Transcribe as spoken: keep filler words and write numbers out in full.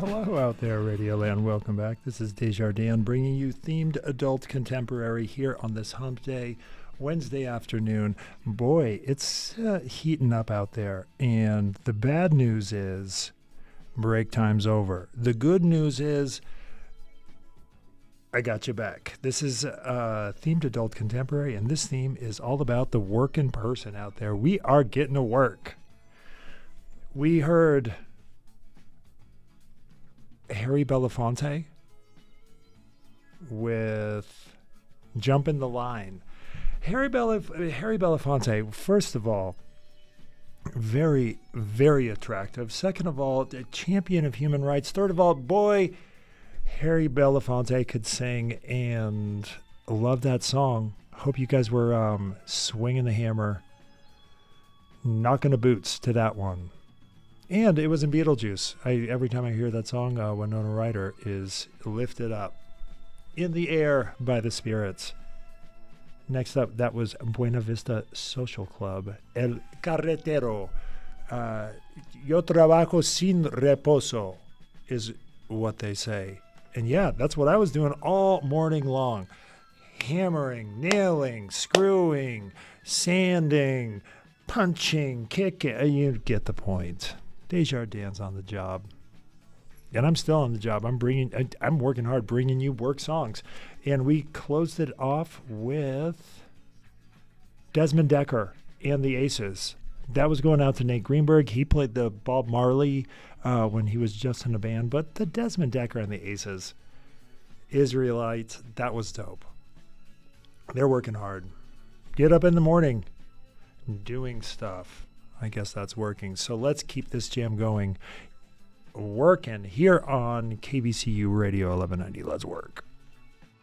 Hello out there, Radioland. Welcome back. This is Desjardins bringing you themed adult contemporary here on this hump day, Wednesday afternoon. Boy, it's uh, heating up out there. And the bad news is break time's over. The good news is I got you back. This is uh, themed adult contemporary, and this theme is all about the working person out there. We are getting to work. We heard Harry Belafonte with Jumpin' the Line. Harry, Belaf- Harry Belafonte, first of all, very, very attractive. Second of all, a champion of human rights. Third of all, boy, Harry Belafonte could sing, and love that song. Hope you guys were um, swinging the hammer, knocking the boots to that one. And it was in Beetlejuice. I, every time I hear that song, uh, Winona Ryder is lifted up in the air by the spirits. Next up, that was Buena Vista Social Club, El Carretero. Uh, Yo trabajo sin reposo is what they say. And yeah, that's what I was doing all morning long. Hammering, nailing, screwing, sanding, punching, kicking. You get the point. Desjardins on the job. And I'm still on the job. I'm bringing, I, I'm working hard, bringing you work songs. And we closed it off with Desmond Dekker and the Aces. That was going out to Nate Greenberg. He played the Bob Marley uh, when he was just in a band. But the Desmond Dekker and the Aces, Israelites, that was dope. They're working hard. Get up in the morning, doing stuff. I guess that's working. So let's keep this jam going. Working here on K B C U Radio eleven ninety. Let's work.